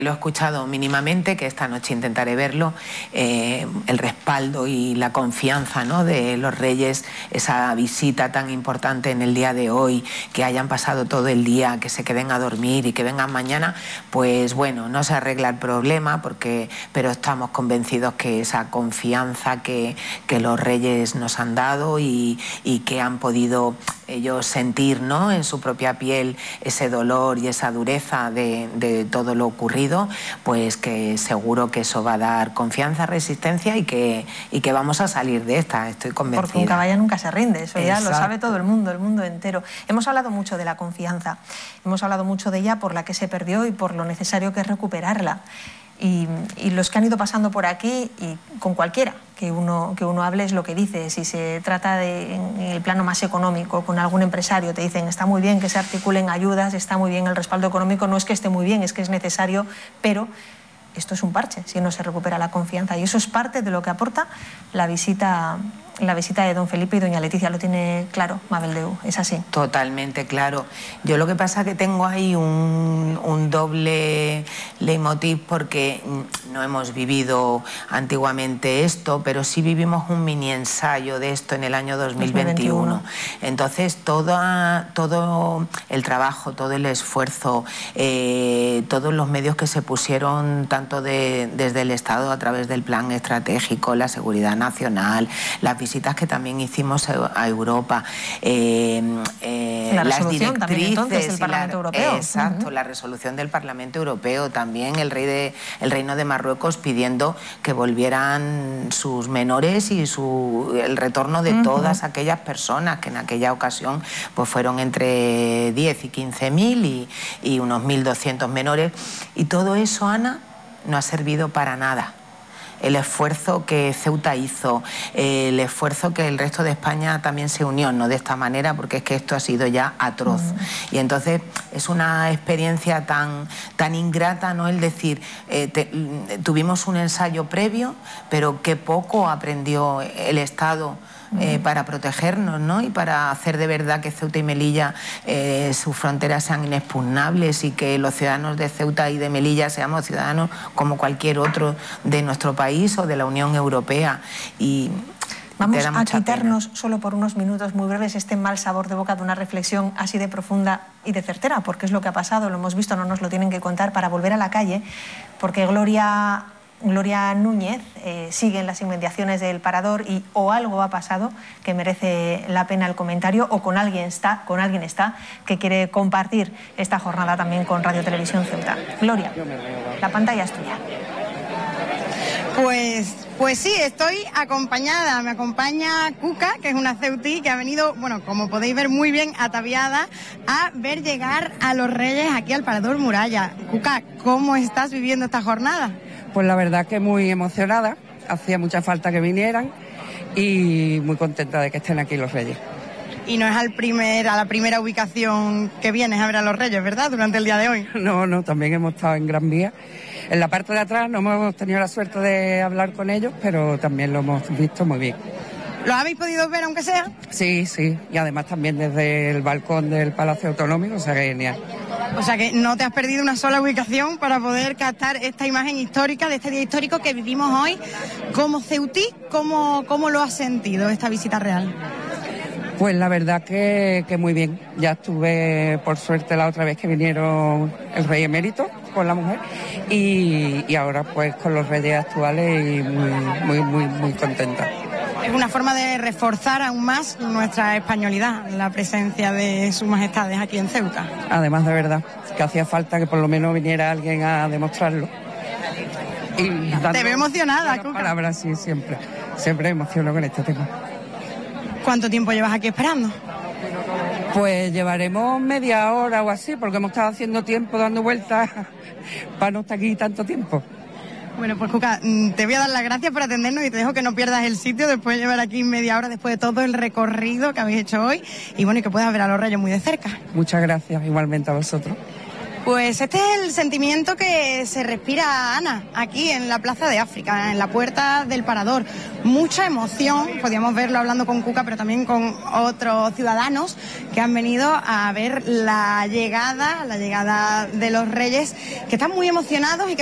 Lo he escuchado mínimamente, que esta noche intentaré verlo, el respaldo y la confianza, ¿no?, de los Reyes, esa visita tan importante en el día de hoy, que hayan pasado todo el día, que se queden a dormir y que vengan mañana, pues bueno, no se arregla el problema, pero estamos convencidos que esa confianza que los Reyes nos han dado y que han podido ellos sentir, ¿no?, en su propia piel ese dolor y esa dureza de todo lo ocurrido, pues que seguro que eso va a dar confianza, resistencia y que vamos a salir de esta, estoy convencida. Porque un caballo nunca se rinde, eso ya lo sabe todo el mundo entero. Hemos hablado mucho de la confianza, hemos hablado mucho de ella por la que se perdió y por lo necesario que es recuperarla. Y los que han ido pasando por aquí, y con cualquiera que uno hable, es lo que dice. Si se trata en el plano más económico, con algún empresario, te dicen está muy bien que se articulen ayudas, está muy bien el respaldo económico, no es que esté muy bien, es que es necesario, pero esto es un parche si no se recupera la confianza, y eso es parte de lo que aporta la visita de don Felipe y doña Leticia. Lo tiene claro Mabel Deu, es así. Totalmente claro. Yo lo que pasa es que tengo ahí un doble leitmotiv, porque no hemos vivido antiguamente esto, pero sí vivimos un mini ensayo de esto en el año 2021. Entonces todo el trabajo, todo el esfuerzo, todos los medios que se pusieron tanto desde el Estado a través del plan estratégico, la seguridad nacional, las visitas que también hicimos a Europa, la resolución también entonces del Parlamento Europeo. Exacto, la resolución del Parlamento Europeo, también el Reino de Marruecos pidiendo que volvieran sus menores y el retorno de todas aquellas personas que en aquella ocasión pues fueron entre 10 y 15.000 y unos 1.200 menores, y todo eso, Ana, no ha servido para nada. El esfuerzo que Ceuta hizo, el esfuerzo que el resto de España también se unió, no de esta manera, porque es que esto ha sido ya atroz. Y entonces es una experiencia tan ingrata, ¿no?, el decir, tuvimos un ensayo previo, pero qué poco aprendió el Estado para protegernos, ¿no?, y para hacer de verdad que Ceuta y Melilla, sus fronteras sean inexpugnables, y que los ciudadanos de Ceuta y de Melilla seamos ciudadanos como cualquier otro de nuestro país o de la Unión Europea. Y vamos a quitarnos solo por unos minutos muy breves este mal sabor de boca de una reflexión así de profunda y de certera, porque es lo que ha pasado, lo hemos visto, no nos lo tienen que contar, para volver a la calle, porque Gloria Núñez sigue en las inmediaciones del Parador, y o algo ha pasado que merece la pena el comentario, o con alguien está que quiere compartir esta jornada también con Radio Televisión Ceuta. Gloria, la pantalla es tuya. Pues sí, estoy acompañada, me acompaña Cuca, que es una ceutí que ha venido, bueno, como podéis ver, muy bien ataviada a ver llegar a los Reyes aquí al Parador Muralla. Cuca, ¿cómo estás viviendo esta jornada? Pues la verdad que muy emocionada, hacía mucha falta que vinieran y muy contenta de que estén aquí los Reyes. Y no es a la primera ubicación que vienes a ver a los Reyes, ¿verdad?, durante el día de hoy. No, también hemos estado en Gran Vía. En la parte de atrás no hemos tenido la suerte de hablar con ellos, pero también lo hemos visto muy bien. ¿Lo habéis podido ver aunque sea? Sí, y además también desde el balcón del Palacio Autonómico, o sea que genial. O sea que no te has perdido una sola ubicación para poder captar esta imagen histórica de este día histórico que vivimos hoy. Como ceutí, ¿cómo lo has sentido esta visita real? Pues la verdad que muy bien. Ya estuve, por suerte, la otra vez que vinieron el Rey Emérito con la mujer, y ahora pues con los Reyes actuales, y muy contenta. Es una forma de reforzar aún más nuestra españolidad, la presencia de sus majestades aquí en Ceuta. Además, de verdad, que hacía falta que por lo menos viniera alguien a demostrarlo. Y te veo emocionada, Cuca. Palabras, sí, siempre me emociono con este tema. ¿Cuánto tiempo llevas aquí esperando? Pues llevaremos media hora o así, porque hemos estado haciendo tiempo, dando vueltas para no estar aquí tanto tiempo. Bueno, pues Cuca, te voy a dar las gracias por atendernos y te dejo que no pierdas el sitio después de llevar aquí media hora, después de todo el recorrido que habéis hecho hoy, y bueno, y que puedas ver a los Reyes muy de cerca. Muchas gracias, igualmente a vosotros. Pues este es el sentimiento que se respira, Ana, aquí en la Plaza de África, en la puerta del Parador. Mucha emoción, podíamos verlo hablando con Cuca, pero también con otros ciudadanos que han venido a ver la llegada de los Reyes, que están muy emocionados y que